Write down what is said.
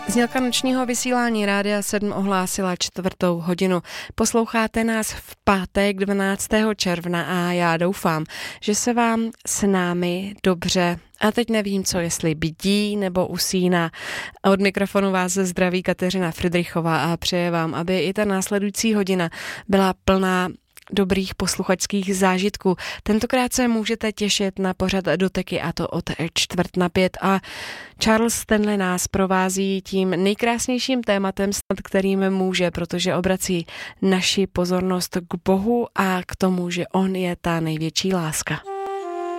Znělka nočního vysílání Rádia 7 ohlásila 4:00. Posloucháte nás v pátek 12. června a já doufám, že se vám s námi dobře, a teď nevím co, jestli bdí nebo usíná. Od mikrofonu vás zdraví Kateřina Fridrichová a přeje vám, aby i ta následující hodina byla plná dobrých posluchačských zážitků. Tentokrát se můžete těšit na pořad Doteky, a to od 4:45, a Charles Stanley nás provází tím nejkrásnějším tématem, snad kterým může, protože obrací naši pozornost k Bohu a k tomu, že on je ta největší láska.